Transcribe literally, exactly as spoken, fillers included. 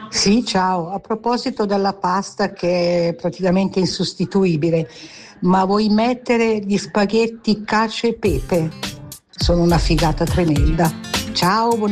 Sì, ciao. A proposito della pasta che è praticamente insostituibile, ma vuoi mettere gli spaghetti cacio e pepe? Sono una figata tremenda. Ciao, buona